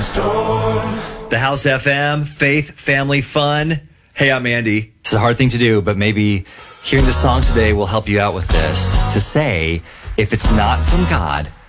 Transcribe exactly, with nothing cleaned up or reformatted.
storm. The House F M, faith, family, fun. Hey, I'm Andy. It's a hard thing to do, but maybe hearing the song today will help you out with this. To say, if it's not from God,